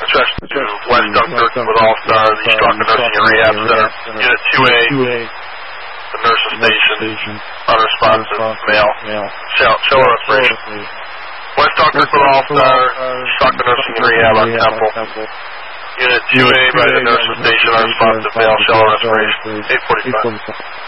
Dispatch to West Dunkirk with All-Star, the Stronger Nursing and Rehab Center. Unit 2A, the nurses station, unresponsive, male. Shell respiration. West Dunkirk with All-Star, Stronger Nursing and Rehab on Temple. Unit 2A by the nurses station, unresponsive, male. Shell respiration. 845.